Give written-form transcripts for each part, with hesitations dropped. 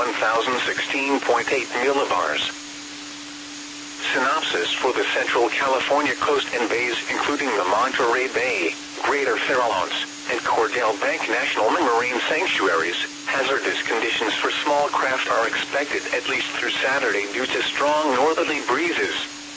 1016.8 millibars. Synopsis for the Central California coast and bays, including the Monterey Bay, Greater Farallones, and Cordell Bank National Marine Sanctuaries. Hazardous conditions for small craft are expected at least through Saturday due to strong northerly breezes.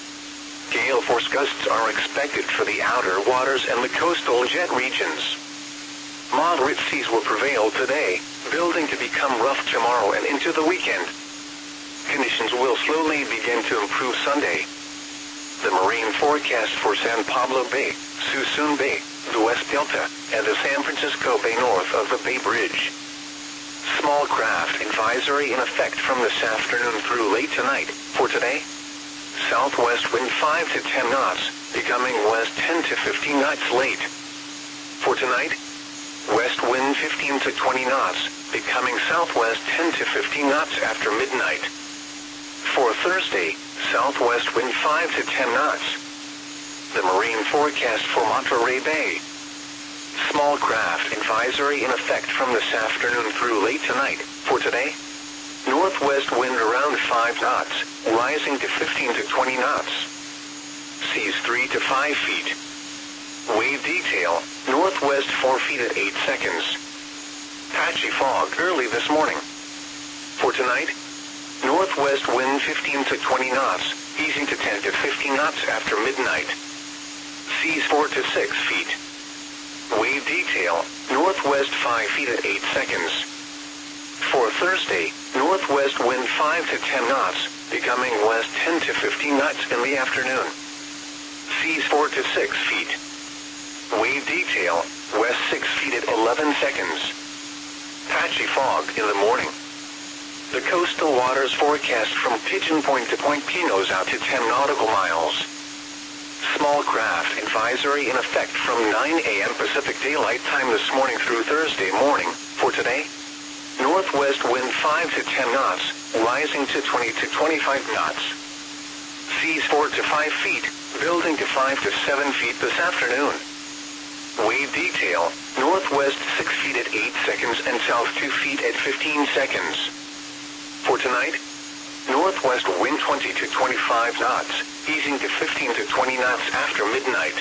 Gale force gusts are expected for the outer waters and the coastal jet regions. Moderate seas will prevail today, building to become rough tomorrow and into the weekend. Conditions will slowly begin to improve Sunday. The marine forecast for San Pablo Bay, Suisun Bay, the West Delta, and the San Francisco Bay north of the Bay Bridge. Small craft advisory in effect from this afternoon through late tonight. For today, southwest wind 5 to 10 knots, becoming west 10 to 15 knots late. For tonight, west wind 15 to 20 knots, becoming southwest 10 to 15 knots after midnight. For Thursday, southwest wind 5 to 10 knots. The marine forecast for Monterey Bay. Small craft advisory in effect from this afternoon through late tonight. For today, northwest wind around 5 knots, rising to 15 to 20 knots. Seas 3 to 5 feet. Wave detail, northwest 4 feet at 8 seconds. Patchy fog early this morning. For tonight, northwest wind 15 to 20 knots, easing to 10 to 15 knots after midnight. Seas 4 to 6 feet. Wave detail, northwest 5 feet at 8 seconds. For Thursday, northwest wind 5 to 10 knots, becoming west 10 to 15 knots in the afternoon. Seas 4 to 6 feet. Wave detail, west 6 feet at 11 seconds. Patchy fog in the morning. The coastal waters forecast from Pigeon Point to Point Pinos out to 10 nautical miles. Small craft advisory in effect from 9 a.m. Pacific Daylight Time this morning through Thursday morning. For today, northwest wind 5 to 10 knots, rising to 20 to 25 knots. Seas 4 to 5 feet, building to 5 to 7 feet this afternoon. Wave detail, northwest 6 feet at 8 seconds and south 2 feet at 15 seconds. For tonight, northwest wind 20 to 25 knots, easing to 15 to 20 knots after midnight.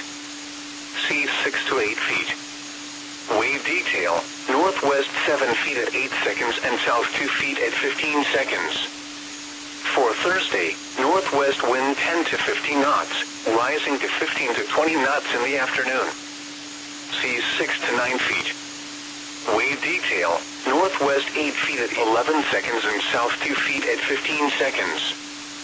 Seas 6 to 8 feet. Wave detail, northwest 7 feet at 8 seconds and south 2 feet at 15 seconds. For Thursday, northwest wind 10 to 15 knots, rising to 15 to 20 knots in the afternoon. Seas 6 to 9 feet. Wave detail, northwest 8 feet at 11 seconds and south 2 feet at 15 seconds.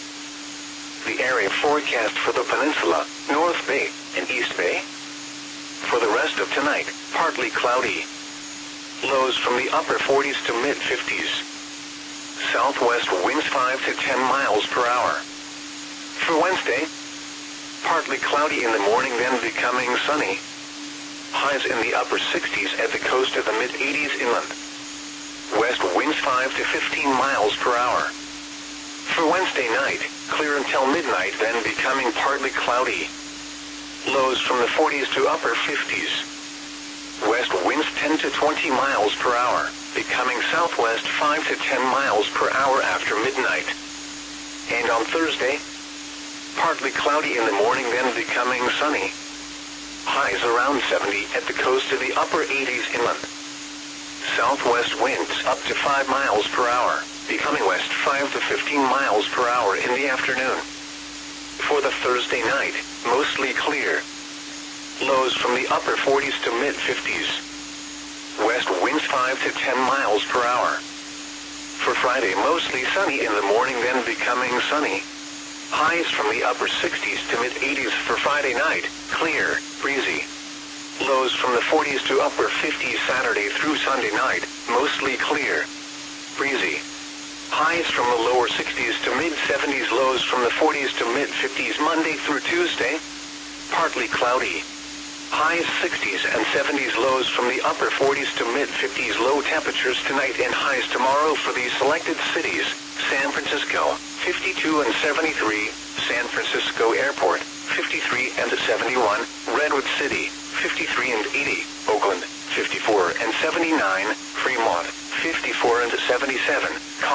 The area forecast for the peninsula, North Bay, and East Bay. For the rest of tonight, partly cloudy. Lows from the upper 40s to mid-50s. Southwest winds 5 to 10 miles per hour. For Wednesday, partly cloudy in the morning, then becoming sunny. Highs in the upper 60s at the coast of the mid-80s inland. West winds 5 to 15 miles per hour. For Wednesday night, clear until midnight, then becoming partly cloudy. Lows from the 40s to upper 50s. West winds 10 to 20 miles per hour, becoming southwest 5 to 10 miles per hour after midnight. And on Thursday, partly cloudy in the morning, then becoming sunny. Highs around 70 at the coast of the upper 80s inland. Southwest winds up to 5 miles per hour, becoming west 5 to 15 miles per hour in the afternoon. For the Thursday night, mostly clear. Lows from the upper 40s to mid-50s. West winds 5 to 10 miles per hour. For Friday, mostly sunny in the morning, then becoming sunny. Highs from the upper 60s to mid-80s for Friday night, clear, breezy. Lows from the 40s to upper 50s Saturday through Sunday night, mostly clear, breezy. Highs from the lower 60s to mid-70s, lows from the 40s to mid-50s Monday through Tuesday, partly cloudy. Highs 60s and 70s, lows from the upper 40s to mid-50s, low temperatures tonight and highs tomorrow for these selected cities: San Francisco, 52 and 73, San Francisco Airport, 53 and 71, Redwood City, 53 and 80, Oakland, 54 and 79, Fremont, 54 and 77,